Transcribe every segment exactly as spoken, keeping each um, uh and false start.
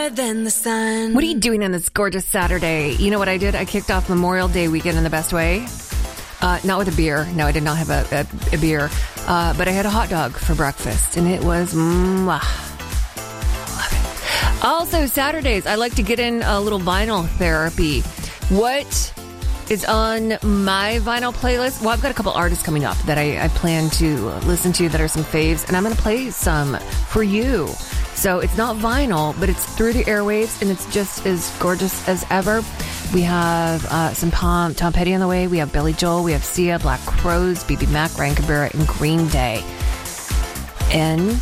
brighter than the sun. What are you doing on this gorgeous Saturday? You know what I did? I kicked off Memorial Day weekend in the best way. Uh, not with a beer. No, I did not have a, a, a beer. Uh, but I had a hot dog for breakfast, and it was mwah. Love it. Also, Saturdays, I like to get in a little vinyl therapy. What is on my vinyl playlist? Well, I've got a couple artists coming up that I, I plan to listen to that are some faves, and I'm going to play some for you. So it's not vinyl, but it's through the airwaves, and it's just as gorgeous as ever. We have uh, some Tom, Tom Petty on the way. We have Billy Joel. We have Sia, Black Crowes, B B Mac, Ryan Cabrera, and Green Day. And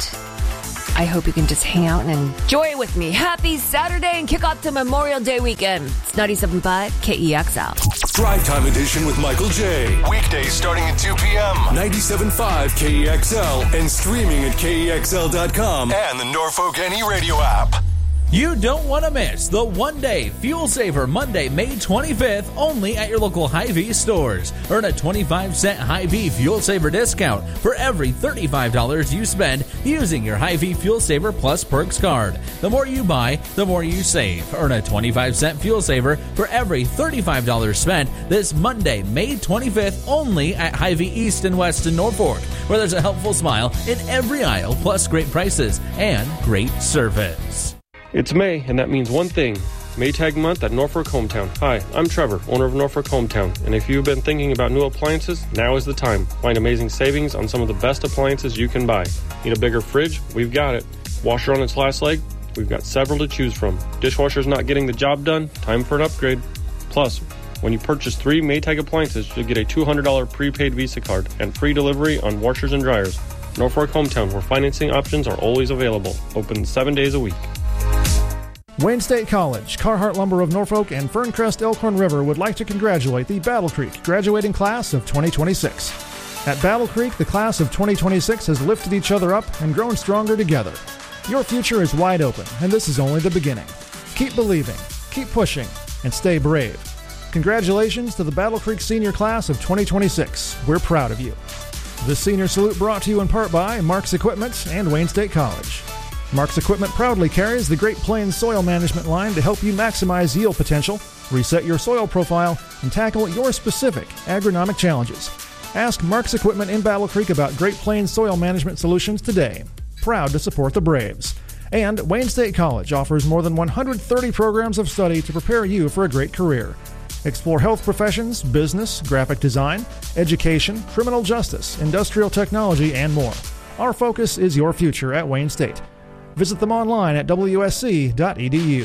I hope you can just hang out and enjoy it with me. Happy Saturday and kick off to Memorial Day weekend. It's ninety-seven point five K E X L. Drive Time Edition with Michael J. Weekdays starting at two p.m. ninety-seven point five K E X L and streaming at K E X L dot com and the Norfolk Any Radio app. You don't want to miss the one-day Fuel Saver Monday, May twenty-fifth, only at your local Hy-Vee stores. Earn a twenty-five cent Hy-Vee Fuel Saver discount for every thirty-five dollars you spend using your Hy-Vee Fuel Saver Plus Perks card. The more you buy, the more you save. Earn a twenty-five cent Fuel Saver for every thirty-five dollars spent this Monday, May twenty-fifth, only at Hy-Vee East and West in Norfolk, where there's a helpful smile in every aisle, plus great prices and great service. It's May, and that means one thing. Maytag month at Norfolk Hometown. Hi, I'm Trevor, owner of Norfolk Hometown, and if you've been thinking about new appliances, now is the time. Find amazing savings on some of the best appliances you can buy. Need a bigger fridge? We've got it. Washer on its last leg? We've got several to choose from. Dishwasher's not getting the job done? Time for an upgrade. Plus, when you purchase three Maytag appliances, you'll get a two hundred dollars prepaid Visa card and free delivery on washers and dryers. Norfolk Hometown, where financing options are always available. Open seven days a week. Wayne State College, Carhart Lumber of Norfolk, and Ferncrest Elkhorn River would like to congratulate the Battle Creek graduating class of twenty twenty-six. At Battle Creek, the class of twenty twenty-six has lifted each other up and grown stronger together. Your future is wide open, and this is only the beginning. Keep believing, keep pushing, and stay brave. Congratulations to the Battle Creek senior class of twenty twenty-six. We're proud of you. This senior salute brought to you in part by Mark's Equipment and Wayne State College. Mark's Equipment proudly carries the Great Plains Soil Management line to help you maximize yield potential, reset your soil profile, and tackle your specific agronomic challenges. Ask Mark's Equipment in Battle Creek about Great Plains Soil Management solutions today. Proud to support the Braves. And Wayne State College offers more than one hundred thirty programs of study to prepare you for a great career. Explore health professions, business, graphic design, education, criminal justice, industrial technology, and more. Our focus is your future at Wayne State. Visit them online at W S C dot E D U.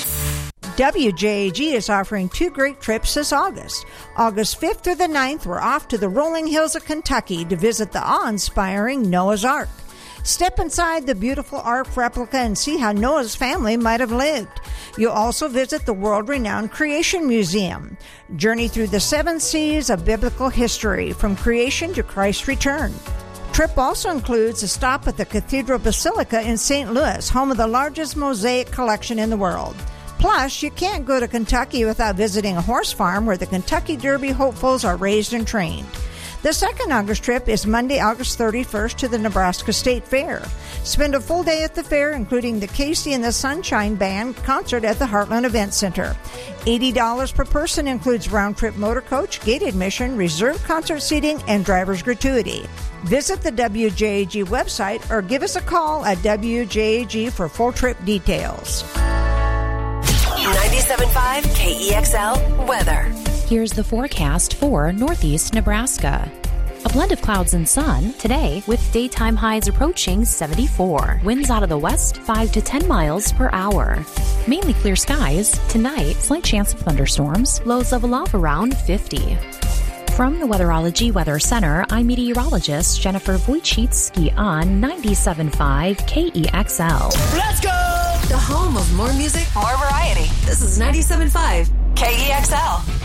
W J A G is offering two great trips this August. August fifth through the ninth, we're off to the rolling hills of Kentucky to visit the awe-inspiring Noah's Ark. Step inside the beautiful Ark replica and see how Noah's family might have lived. You'll also visit the world-renowned Creation Museum. Journey through the seven seas of biblical history, from creation to Christ's return. Trip also includes a stop at the Cathedral Basilica in Saint Louis, home of the largest mosaic collection in the world. Plus, you can't go to Kentucky without visiting a horse farm where the Kentucky Derby hopefuls are raised and trained. The second August trip is Monday, August thirty-first to the Nebraska State Fair. Spend a full day at the fair, including the Casey and the Sunshine Band concert at the Heartland Event Center. eighty dollars per person includes round-trip motor coach, gate admission, reserved concert seating, and driver's gratuity. Visit the W J A G website or give us a call at W J A G for full trip details. ninety-seven point five K E X L weather. Here's the forecast for northeast Nebraska. A blend of clouds and sun today with daytime highs approaching seventy-four. Winds out of the west five to ten miles per hour. Mainly clear skies. Tonight, slight chance of thunderstorms. Lows level off around fifty. From the Weatherology Weather Center, I'm meteorologist Jennifer Wojcicki on ninety-seven point five K E X L. Let's go! The home of more music, more variety. This is ninety-seven point five K E X L.